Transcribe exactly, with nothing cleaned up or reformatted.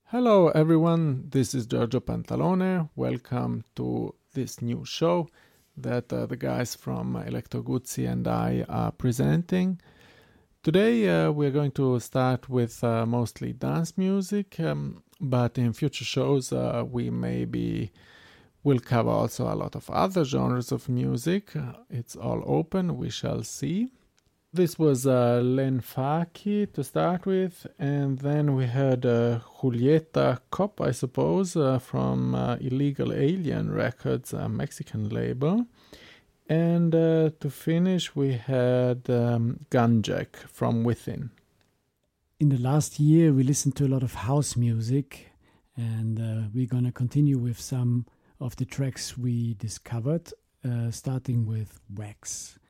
Hello everyone, this is Giorgio Pantalone. Welcome to this new show that uh, the guys from Electro Guzzi and I are presenting. Today uh, we're going to start with uh, mostly dance music, um, but in future shows uh, we maybe will cover also a lot of other genres of music. Uh, it's all open, we shall see. This was uh, Len Faki to start with, and then we had uh, Julieta Cop, I suppose, uh, from uh, Illegal Alien Records, a Mexican label. And uh, to finish, we had um, Gunjack from Within. In the last year, we listened to a lot of house music, and uh, we're going to continue with some of the tracks we discovered, uh, starting with Wax.